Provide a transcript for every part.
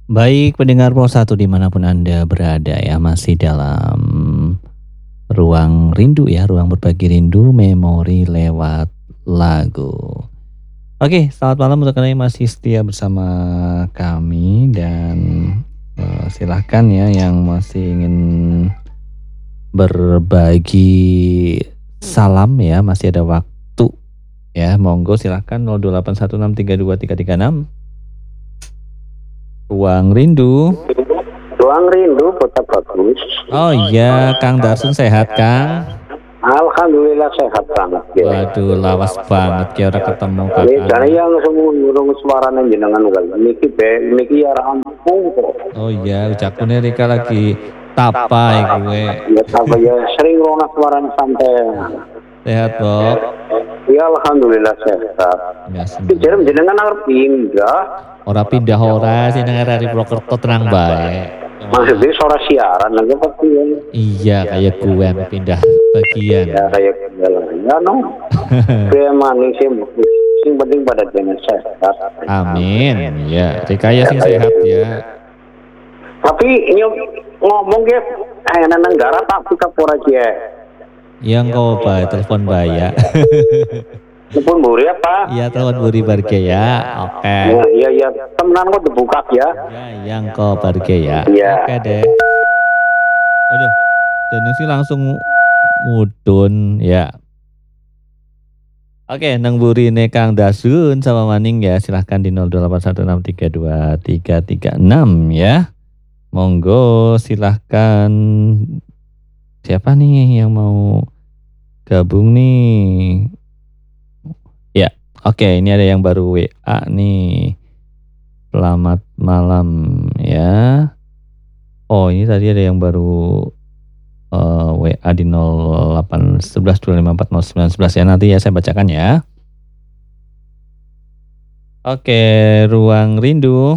Baik pendengar Pos 1 dimanapun Anda berada ya, masih dalam ruang rindu ya, ruang berbagi rindu memori lewat lagu. Oke, selamat malam untuk kalian yang masih setia bersama kami dan silahkan ya yang masih ingin berbagi salam ya, masih ada waktu ya, monggo silahkan 02816323336. Ruang rindu. Ruang rindu Kota Bagus. Oh iya, Kang Darsun sehat Kang? Alhamdulillah sehat banget ya. Waduh, lawas banget ya udah ketemu Kang. Jadi yang semua ngurung suaranya jenengan kali. Niki ya rampung kok. Oh iya, ucapnya Rika lagi tapai gue. Ya apa ya sering rona suaranya santai. Sehat Bob? Ya alhamdulillah sehat. Ya, Jadi jenengan harus pindah. Ora pindah ora sih nang dari Purwokerto tenang bae. Maksudnya suara siaran aja pasti ya. Iya, kayak gue yang pindah bagian. Ya kayak ya no. Kayak manis sih. Sing penting pada jenengan sehat. Amin. Ya, Rika ya sing sehat ya. Tapi ini ngomong ya kayak negara tapi kapora aja. Yang kau bay telepon baya. Telepon buri apa? Iya telepon buri barge ya. Oke. Iya temenan kok dibuka ya. Ya yang kau barge ya. Iya. Oke deh. Waduh, dan sih langsung mudun ya. Oke, nang buri ne Kang Dasun sama Maning ya, silahkan di 02816323336 ya. Monggo silahkan. Siapa nih yang mau gabung nih? Ya, oke, ini ada yang baru WA nih. Selamat malam ya. Oh, ini tadi ada yang baru WA di 08112540911 ya, nanti ya saya bacakan ya. Oke, ruang rindu.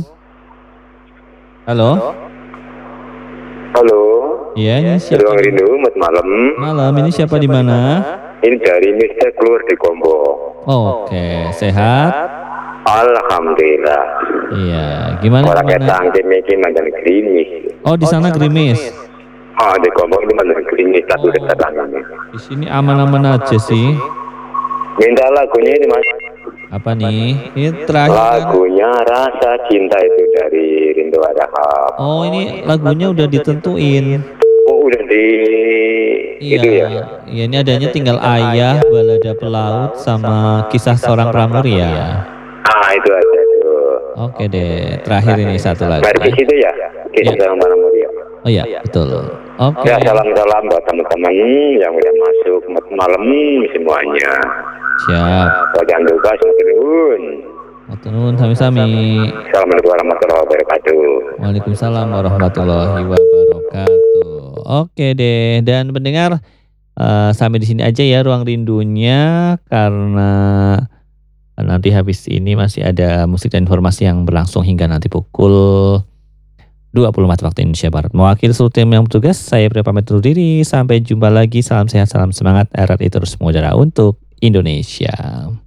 Halo. Halo. Iya, ini siapa? Ruang rindu, malam. Malam, ini siapa di mana? Ini dari Mister keluar di Kombo. Oke, sehat? Alhamdulillah. Iya, gimana? Orang ketang ini mandan gerimis. Oh, di sana gerimis. Di Kombo ini mandan gerimis satu dekat ini. Di sini aman-aman aja sih. Minta lagunya ini Mas. Apa nih? Ini terakhir. Lagunya Rasa Cinta itu dari Rindu Adahap. Oh, ini lagunya udah ditentuin. Oh, udah di Iya, itu ya. Iya, ini adanya tinggal Ayah, Balada Pelaut sama Kisah Seorang Pramuri ya. Itu aja tuh. Oke deh, terakhir ini satu lagi. Dari situ ya. Kisah Seorang Pramuri ya. Oh iya, betul. Oke. Ya, salam-salam buat teman-teman yang udah masuk malam semuanya. Siap. Jangan lupa semakin Maturnuwun sami-sami. Assalamualaikum warahmatullahi wabarakatuh. Waalaikumsalam warahmatullahi wabarakatuh. Oke deh, dan pendengar sampai di sini aja ya ruang rindunya, karena nanti habis ini masih ada musik dan informasi yang berlangsung hingga nanti pukul 24 waktu Indonesia Barat. Mewakili seluruh tim yang bertugas, saya pamit undur diri. Sampai jumpa lagi. Salam sehat, salam semangat. RRI terus mengudara untuk Indonesia.